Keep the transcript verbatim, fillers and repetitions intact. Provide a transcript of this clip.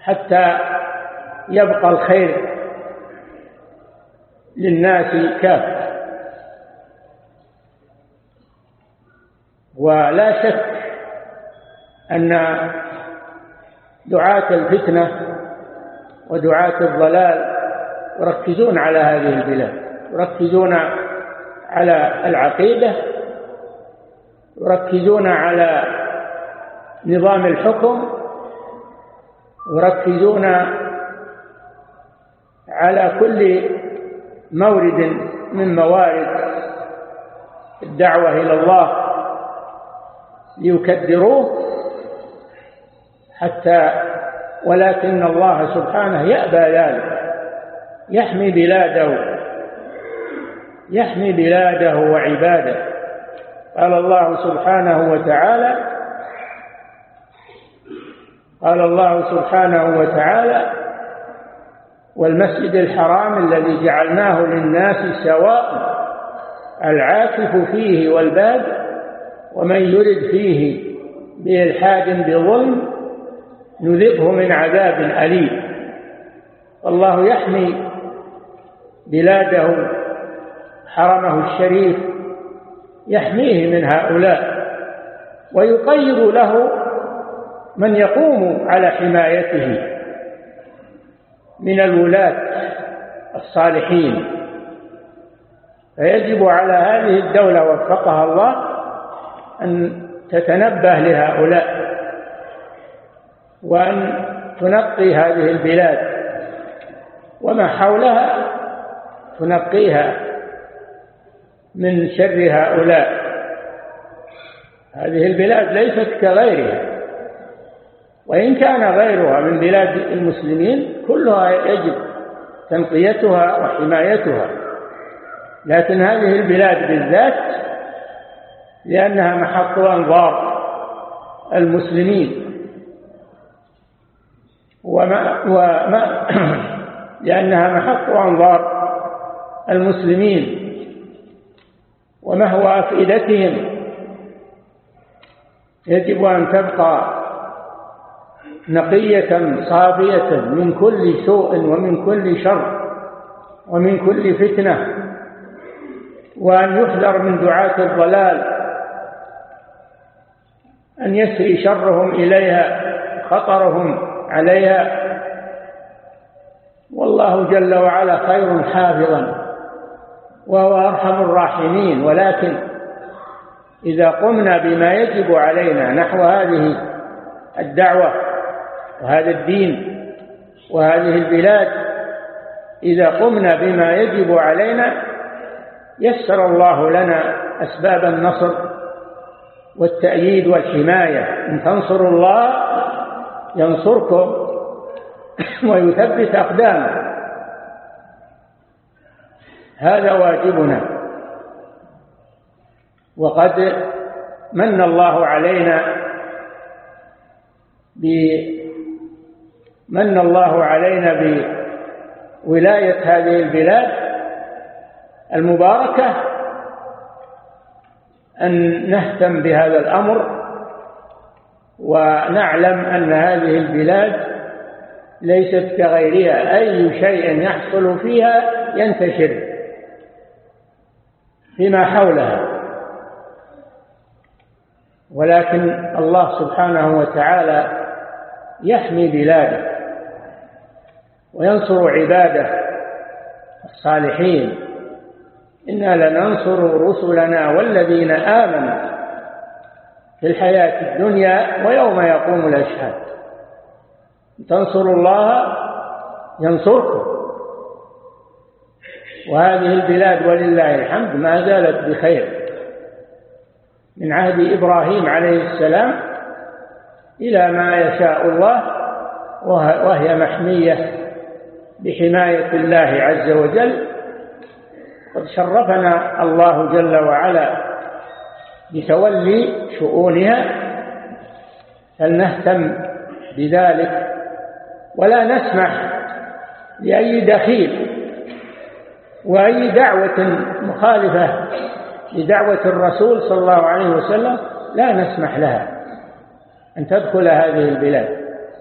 حتى يبقى الخير للناس كافة. ولا شك أن دعاة الفتنة ودعاة الضلال يركزون على هذه البلاد، يركزون على العقيدة، يركزون على نظام الحكم، يركزون على كل مورد من موارد الدعوة إلى الله ليكدروه حتى، ولكن الله سبحانه يأبى ذلك، يحمي بلاده يحمي بلاده وعباده. قال الله سبحانه وتعالى قال الله سبحانه وتعالى والمسجد الحرام الذي جعلناه للناس سواء العاكف فيه والباد ومن يرد فيه بإلحاد بظلم نذقه من عذاب أليم. والله يحمي بلاده حرمه الشريف، يحميه من هؤلاء ويقيض له من يقوم على حمايته من الولاة الصالحين. فيجب على هذه الدولة وفقها الله أن تتنبه لهؤلاء وأن تنقي هذه البلاد وما حولها، تنقيها من شر هؤلاء. هذه البلاد ليست كغيرها، وإن كان غيرها من بلاد المسلمين كلها يجب تنقيتها وحمايتها، لكن هذه البلاد بالذات لأنها محط أنظار المسلمين وما وما لأنها محط أنظار المسلمين ومهوى أفئدتهم، يجب أن تبقى نقية صافية من كل سوء ومن كل شر ومن كل فتنة، وأن يحذر من دعاة الضلال أن يسري شرهم إليها خطرهم عليها. والله جل وعلا خير حافظا وهو أرحم الراحمين. ولكن إذا قمنا بما يجب علينا نحو هذه الدعوة وهذا الدين وهذه البلاد، إذا قمنا بما يجب علينا يسر الله لنا أسباب النصر والتأييد والحماية. إن تنصروا الله ينصركم ويثبت أقدامكم. هذا واجبنا. وقد من الله علينا من الله علينا بولاية هذه البلاد المباركة أن نهتم بهذا الأمر ونعلم أن هذه البلاد ليست كغيرها، أي شيء يحصل فيها ينتشر فيما حولها. ولكن الله سبحانه وتعالى يحمي بلاده وينصر عباده الصالحين. إنا لننصر رسلنا والذين آمنوا في الحياة الدنيا ويوم يقوم الأشهاد. تنصروا الله ينصركم. وهذه البلاد ولله الحمد ما زالت بخير من عهد إبراهيم عليه السلام إلى ما يشاء الله، وهي محمية بحماية الله عز وجل. قد شرفنا الله جل وعلا بتولي شؤونها، فلنهتم بذلك ولا نسمح لأي دخيل وأي دعوة مخالفة لدعوة الرسول صلى الله عليه وسلم لا نسمح لها أن تدخل هذه البلاد.